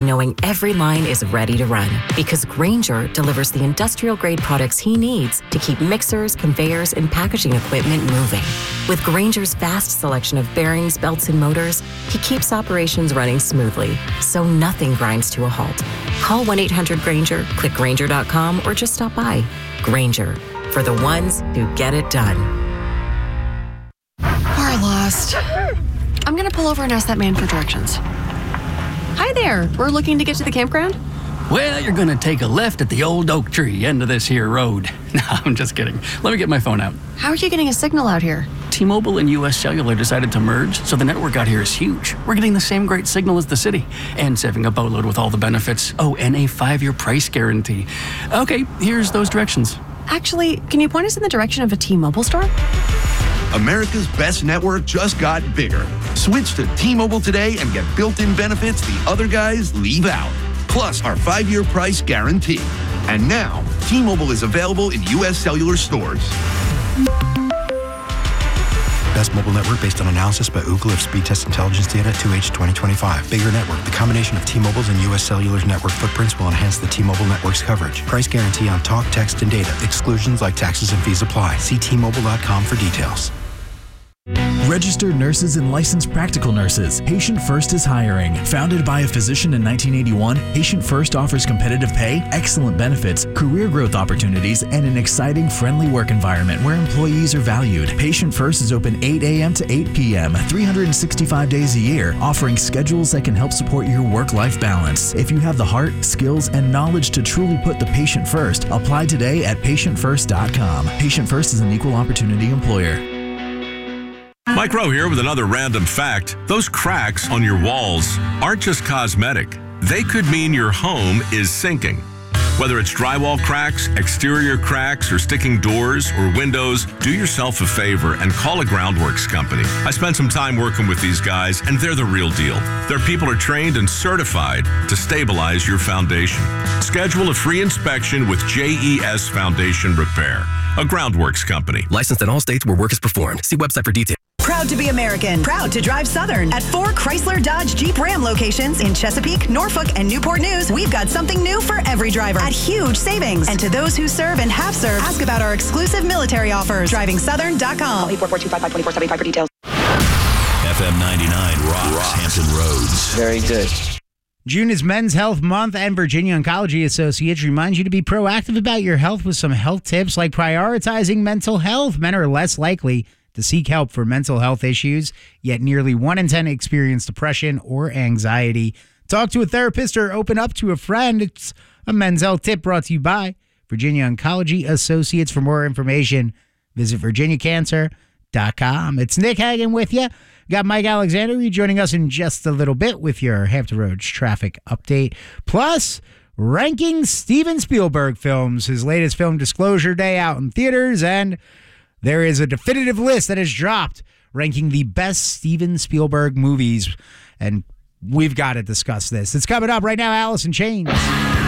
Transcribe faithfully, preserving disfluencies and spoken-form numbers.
knowing every line is ready to run. Because Grainger delivers the industrial-grade products he needs to keep mixers, conveyors, and packaging equipment moving. With Grainger's vast selection of bearings, belts, and motors, he keeps operations running smoothly, so nothing grinds to a halt. Call one eight hundred Grainger, click Grainger dot com, or just stop by. Grainger, for the ones who get it done. We're lost. I'm gonna pull over and ask that man for directions. Hi there, we're looking to get to the campground? Well, you're gonna take a left at the old oak tree end of this here road. No, I'm just kidding. Let me get my phone out. How are you getting a signal out here? T-Mobile and U S Cellular decided to merge, so the network out here is huge. We're getting the same great signal as the city, and saving a boatload with all the benefits. Oh, and a five-year price guarantee. Okay, here's those directions. Actually, can you point us in the direction of a T-Mobile store? America's best network just got bigger. Switch to T-Mobile today and get built-in benefits the other guys leave out. Plus our five-year price guarantee. And now, T-Mobile is available in U S Cellular stores. Best mobile network based on analysis by Ookla of speed test intelligence data two H twenty twenty-five. Bigger network. The combination of T-Mobile's and U S Cellular's network footprints will enhance the T-Mobile network's coverage. Price guarantee on talk, text, and data. Exclusions like taxes and fees apply. See T Mobile dot com for details. Registered nurses and licensed practical nurses, Patient First is hiring. Founded by a physician in nineteen eighty-one, Patient First offers competitive pay, excellent benefits, career growth opportunities, and an exciting, friendly work environment where employees are valued. Patient First is open eight a.m. to eight p.m., three hundred sixty-five days a year, offering schedules that can help support your work-life balance. If you have the heart, skills, and knowledge to truly put the patient first, apply today at patient first dot com. Patient First is an equal opportunity employer. Mike Rowe here with another random fact. Those cracks on your walls aren't just cosmetic. They could mean your home is sinking. Whether it's drywall cracks, exterior cracks, or sticking doors or windows, do yourself a favor and call a Groundworks company. I spent some time working with these guys, and they're the real deal. Their people are trained and certified to stabilize your foundation. Schedule a free inspection with J E S Foundation Repair, a Groundworks company. Licensed in all states where work is performed. See website for details. Proud to be American. Proud to drive Southern. At four Chrysler, Dodge, Jeep, Ram locations in Chesapeake, Norfolk, and Newport News, we've got something new for every driver at huge savings. And to those who serve and have served, ask about our exclusive military offers. driving southern dot com. eight four four, two five five, two four seven five for details. F M ninety-nine rocks, rocks Hampton Roads. Very good. June is Men's Health Month, and Virginia Oncology Associates reminds you to be proactive about your health with some health tips like prioritizing mental health. Men are less likely to seek help for mental health issues, yet nearly one in ten experience depression or anxiety. Talk to a therapist or open up to a friend. It's a Men's Health tip brought to you by Virginia Oncology Associates. For more information, visit virginia cancer dot com. It's Nick Hagan with you. Got Mike Alexander rejoining us in just a little bit with your Hampton Roads traffic update. Plus, ranking Steven Spielberg films, his latest film Disclosure Day out in theaters, and there is a definitive list that has dropped ranking the best Steven Spielberg movies, and we've got to discuss this. It's coming up right now, Alice in Chains.